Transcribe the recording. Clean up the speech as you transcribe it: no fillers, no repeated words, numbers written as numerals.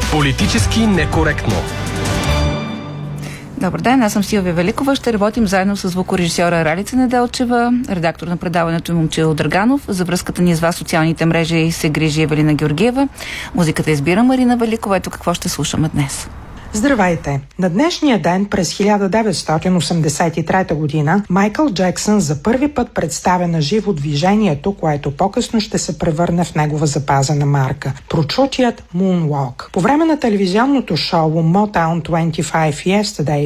Политически некоректно. Добър ден, аз съм Силвия Великова. Ще работим заедно с звукорежисьора Ралица Неделчева, редактор на предаването Момчил Драганов. За връзката ни с вас социалните мрежи се грижи Евелина Георгиева. Музиката избира Марина Великова. Ето какво ще слушаме днес. Здравейте! На днешния ден през 1983 година Майкъл Джексън за първи път представя на живо движението, което по-късно ще се превърне в негова запазена марка – прочутият Moonwalk. По време на телевизионното шоу Motown 25 Yesterday